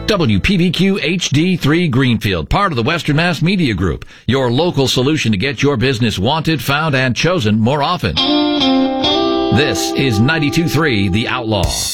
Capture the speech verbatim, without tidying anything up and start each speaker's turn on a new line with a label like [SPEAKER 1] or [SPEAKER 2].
[SPEAKER 1] W P B Q H D three Greenfield, part of the Western Mass Media Group, your local solution to get your business wanted, found, and chosen more often. This is ninety-two point three The Outlaw.